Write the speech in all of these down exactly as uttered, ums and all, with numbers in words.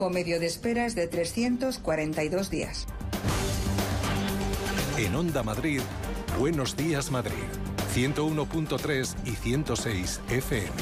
O medio de espera es de trescientos cuarenta y dos días. En Onda Madrid, Buenos Días Madrid, ciento uno punto tres y ciento seis F M.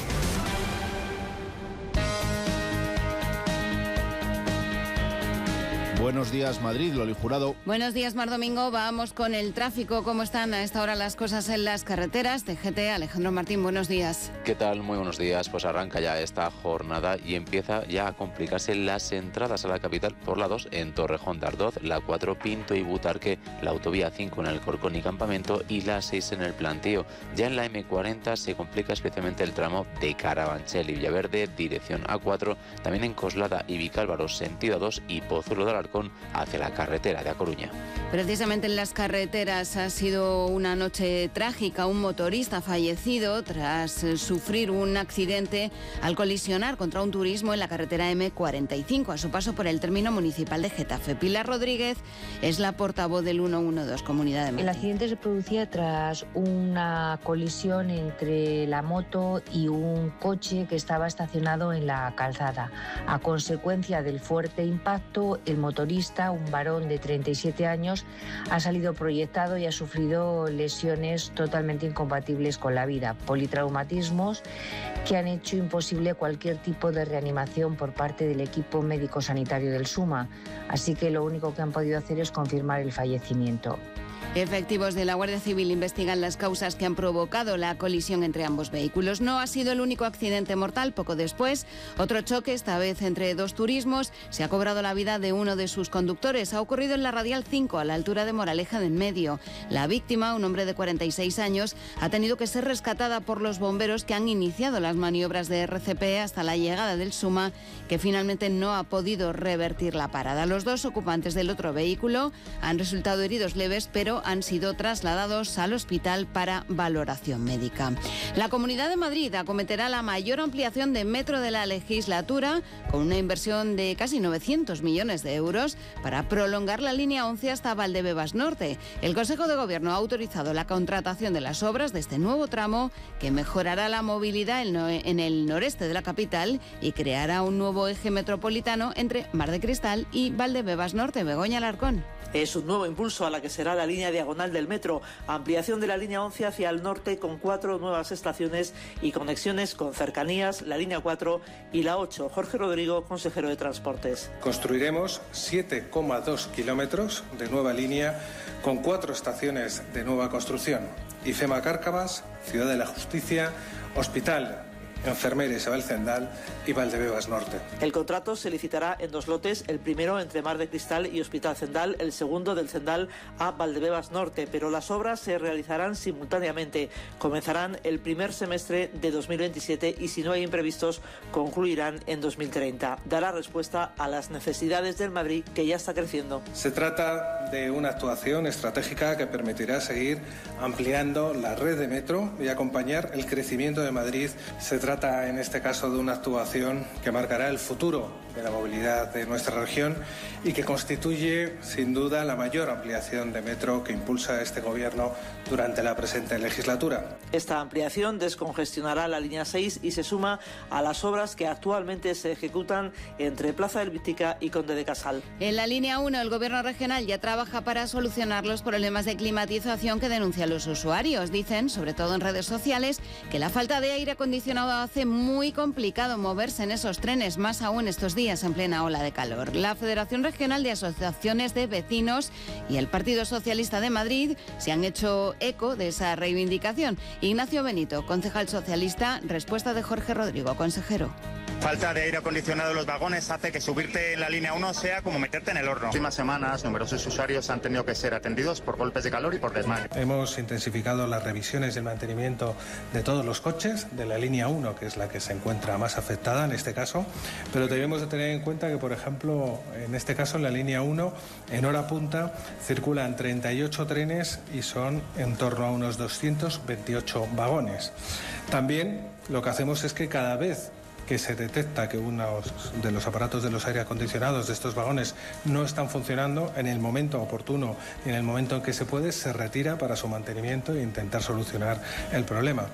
Buenos días, Madrid, Loli Jurado. Buenos días, Mar Domingo. Vamos con el tráfico. ¿Cómo están a esta hora las cosas en las carreteras? De G T, Alejandro Martín, buenos días. ¿Qué tal? Muy buenos días. Pues arranca ya esta jornada y empieza ya a complicarse las entradas a la capital por la dos en Torrejón de Ardoz, la cuatro Pinto y Butarque, la autovía cinco en Alcorcón y Campamento y la seis en el Plantío. Ya en la eme cuarenta se complica especialmente el tramo de Carabanchel y Villaverde, dirección A cuatro, también en Coslada y Vicálvaro, sentido dos y Pozuelo de Alarcón hacia la carretera de A Coruña. Precisamente en las carreteras ha sido una noche trágica. Un motorista fallecido tras sufrir un accidente al colisionar contra un turismo en la carretera eme cuarenta y cinco a su paso por el término municipal de Getafe. Pilar Rodríguez es la portavoz del ciento doce, Comunidad de Madrid. El accidente se producía tras una colisión entre la moto y un coche que estaba estacionado en la calzada. A consecuencia del fuerte impacto, el motorista, un varón de treinta y siete años, ha salido proyectado y ha sufrido lesiones totalmente incompatibles con la vida, politraumatismos que han hecho imposible cualquier tipo de reanimación por parte del equipo médico-sanitario del SUMA. Así que lo único que han podido hacer es confirmar el fallecimiento. Efectivos de la Guardia Civil investigan las causas que han provocado la colisión entre ambos vehículos. No ha sido el único accidente mortal. Poco después, otro choque, esta vez entre dos turismos, se ha cobrado la vida de uno de sus conductores. Ha ocurrido en la Radial cinco, a la altura de Moraleja de en Medio. La víctima, un hombre de cuarenta y seis años, ha tenido que ser rescatada por los bomberos que han iniciado las maniobras de erre ce pe hasta la llegada del SUMA, que finalmente no ha podido revertir la parada. Los dos ocupantes del otro vehículo han resultado heridos leves, pero han sido trasladados al hospital para valoración médica. La Comunidad de Madrid acometerá la mayor ampliación de metro de la legislatura, con una inversión de casi novecientos millones de euros para prolongar la línea once hasta Valdebebas Norte. El Consejo de Gobierno ha autorizado la contratación de las obras de este nuevo tramo, que mejorará la movilidad en el noreste de la capital y creará un nuevo eje metropolitano entre Mar de Cristal y Valdebebas Norte. Begoña Alarcón. Es un nuevo impulso a la que será la línea diagonal del metro, ampliación de la línea once hacia el norte con cuatro nuevas estaciones y conexiones con cercanías, la línea cuatro y la ocho. Jorge Rodrigo, consejero de Transportes. Construiremos siete coma dos kilómetros de nueva línea con cuatro estaciones de nueva construcción. IFEMA Cárcavas, Ciudad de la Justicia, Hospital Enfermería Isabel Zendal y Valdebebas Norte. El contrato se licitará en dos lotes, el primero entre Mar de Cristal y Hospital Zendal, el segundo del Zendal a Valdebebas Norte, pero las obras se realizarán simultáneamente. Comenzarán el primer semestre de dos mil veintisiete y, si no hay imprevistos, concluirán en dos mil treinta. Dará respuesta a las necesidades del Madrid, que ya está creciendo. Se trata de una actuación estratégica que permitirá seguir ampliando la red de metro y acompañar el crecimiento de Madrid. Se trata Se trata en este caso de una actuación que marcará el futuro de la movilidad de nuestra región y que constituye sin duda la mayor ampliación de metro que impulsa este gobierno durante la presente legislatura. Esta ampliación descongestionará la línea seis y se suma a las obras que actualmente se ejecutan entre Plaza del Vítica y Conde de Casal. En la línea uno, el gobierno regional ya trabaja para solucionar los problemas de climatización que denuncian los usuarios. Dicen, sobre todo en redes sociales, que la falta de aire acondicionado hace muy complicado moverse en esos trenes, más aún estos días en plena ola de calor. La Federación Regional de Asociaciones de Vecinos y el Partido Socialista de Madrid se han hecho eco de esa reivindicación. Ignacio Benito, concejal socialista, respuesta de Jorge Rodrigo, consejero. Falta de aire acondicionado en los vagones hace que subirte en la línea uno sea como meterte en el horno. En las últimas semanas, numerosos usuarios han tenido que ser atendidos por golpes de calor y por desmayo. Hemos intensificado las revisiones y el mantenimiento de todos los coches de la línea uno, que es la que se encuentra más afectada en este caso, pero debemos de tener en cuenta que, por ejemplo, en este caso en la línea uno, en hora punta, circulan treinta y ocho trenes y son en torno a unos doscientos veintiocho vagones. También lo que hacemos es que cada vez que se detecta que uno de los aparatos de los aire acondicionados de estos vagones no están funcionando, en el momento oportuno y en el momento en que se puede, se retira para su mantenimiento e intentar solucionar el problema.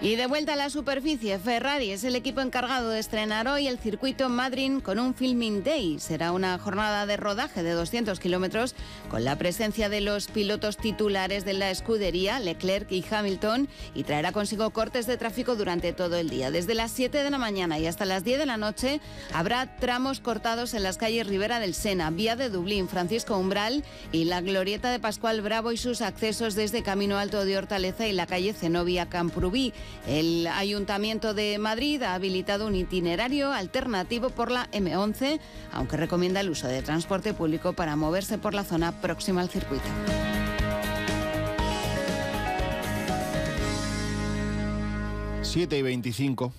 Y de vuelta a la superficie, Ferrari es el equipo encargado de estrenar hoy el circuito Madrid con un Filming Day. Será una jornada de rodaje de doscientos kilómetros con la presencia de los pilotos titulares de la escudería, Leclerc y Hamilton, y traerá consigo cortes de tráfico durante todo el día. Desde las siete de la mañana y hasta las diez de la noche habrá tramos cortados en las calles Ribera del Sena, Vía de Dublín, Francisco Umbral y la Glorieta de Pascual Bravo y sus accesos desde Camino Alto de Hortaleza y la calle Zenobia Camprubí. El Ayuntamiento de Madrid ha habilitado un itinerario alternativo por la eme once, aunque recomienda el uso de transporte público para moverse por la zona próxima al circuito. siete y veinticinco.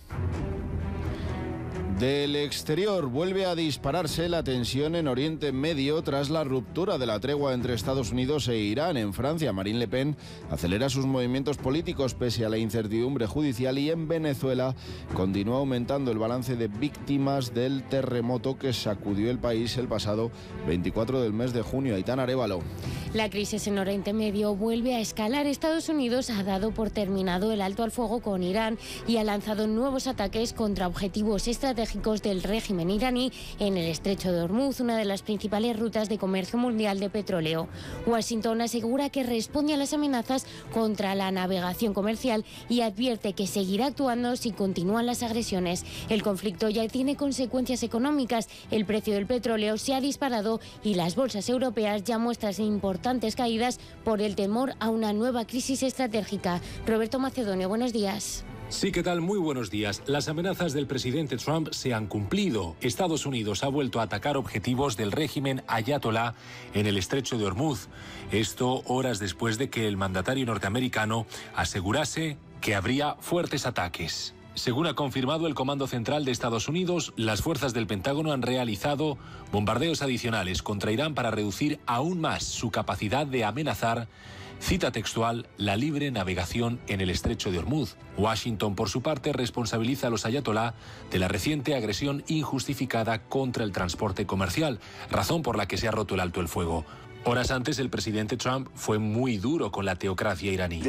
Del exterior vuelve a dispararse la tensión en Oriente Medio tras la ruptura de la tregua entre Estados Unidos e Irán. En Francia, Marine Le Pen acelera sus movimientos políticos pese a la incertidumbre judicial, y en Venezuela continúa aumentando el balance de víctimas del terremoto que sacudió el país el pasado veinticuatro del mes de junio. Aitana Arévalo. La crisis en Oriente Medio vuelve a escalar. Estados Unidos ha dado por terminado el alto al fuego con Irán y ha lanzado nuevos ataques contra objetivos estratégicos del régimen iraní en el estrecho de Hormuz, una de las principales rutas de comercio mundial de petróleo. Washington asegura que responde a las amenazas contra la navegación comercial y advierte que seguirá actuando si continúan las agresiones. El conflicto ya tiene consecuencias económicas. El precio del petróleo se ha disparado y las bolsas europeas ya muestran importantes caídas por el temor a una nueva crisis estratégica. Roberto Macedonio, buenos días. Sí, ¿qué tal? Muy buenos días. Las amenazas del presidente Trump se han cumplido. Estados Unidos ha vuelto a atacar objetivos del régimen ayatolá en el estrecho de Hormuz. Esto horas después de que el mandatario norteamericano asegurase que habría fuertes ataques. Según ha confirmado el Comando Central de Estados Unidos, las fuerzas del Pentágono han realizado bombardeos adicionales contra Irán para reducir aún más su capacidad de amenazar, cita textual, la libre navegación en el estrecho de Hormuz. Washington, por su parte, responsabiliza a los ayatolá de la reciente agresión injustificada contra el transporte comercial, razón por la que se ha roto el alto el fuego. Horas antes, el presidente Trump fue muy duro con la teocracia iraní.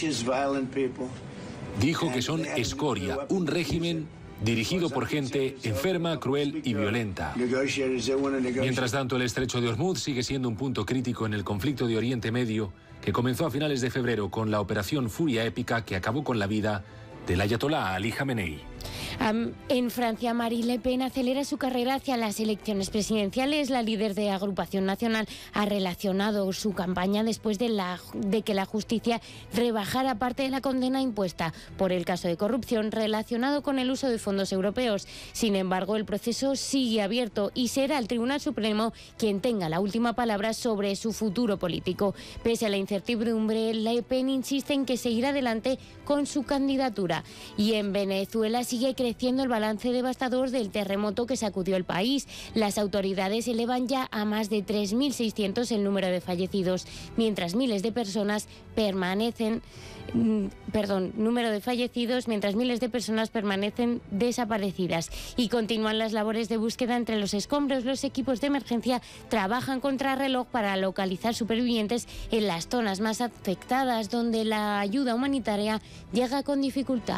Dijo que son escoria, un régimen dirigido por gente enferma, cruel y violenta. Mientras tanto, el estrecho de Hormuz sigue siendo un punto crítico en el conflicto de Oriente Medio, que comenzó a finales de febrero con la operación Furia Épica que acabó con la vida del ayatolá Ali Jamenei. Um, en Francia, Marine Le Pen acelera su carrera hacia las elecciones presidenciales. La líder de Agrupación Nacional ha relacionado su campaña después de, la, de que la justicia rebajara parte de la condena impuesta por el caso de corrupción relacionado con el uso de fondos europeos. Sin embargo, el proceso sigue abierto y será el Tribunal Supremo quien tenga la última palabra sobre su futuro político. Pese a la incertidumbre, Le Pen insiste en que seguirá adelante con su candidatura. Y en Venezuela sigue creciendo el balance devastador del terremoto que sacudió el país. Las autoridades elevan ya a más de tres mil seiscientos el número de fallecidos, mientras miles de personas permanecen, perdón, número de fallecidos, mientras miles de personas permanecen desaparecidas. Y continúan las labores de búsqueda entre los escombros. Los equipos de emergencia trabajan contrarreloj para localizar supervivientes en las zonas más afectadas, donde la ayuda humanitaria llega con dificultad.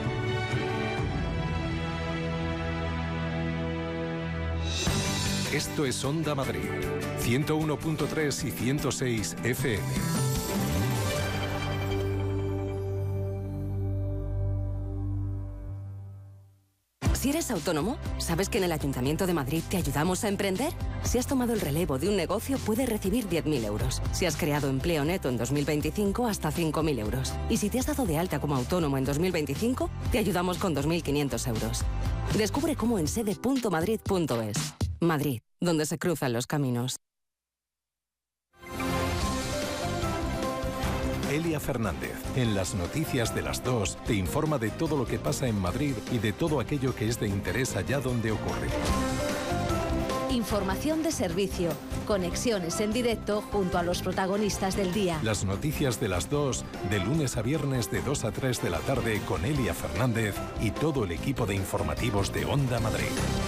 Esto es Onda Madrid, ciento uno punto tres y ciento seis F M. Si eres autónomo, ¿sabes que en el Ayuntamiento de Madrid te ayudamos a emprender? Si has tomado el relevo de un negocio, puedes recibir diez mil euros. Si has creado empleo neto en dos mil veinticinco, hasta cinco mil euros. Y si te has dado de alta como autónomo en dos mil veinticinco, te ayudamos con dos mil quinientos euros. Descubre cómo en sede punto madrid punto es. Madrid, donde se cruzan los caminos. Elia Fernández, en las noticias de las dos, te informa de todo lo que pasa en Madrid y de todo aquello que es de interés allá donde ocurre. Información de servicio, conexiones en directo junto a los protagonistas del día. Las noticias de las dos, de lunes a viernes de dos a tres de la tarde con Elia Fernández y todo el equipo de informativos de Onda Madrid.